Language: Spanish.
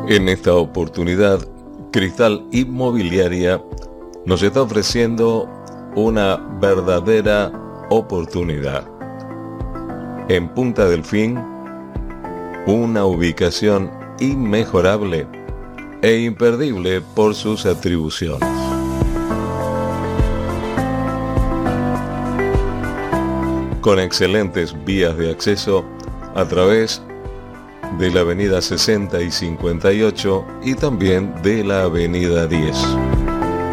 En esta oportunidad, Cristal Inmobiliaria nos está ofreciendo una verdadera oportunidad. En Punta Delfín, una ubicación inmejorable e imperdible por sus atribuciones. Con excelentes vías de acceso a través de la avenida 60 y 58 y también de la avenida 10.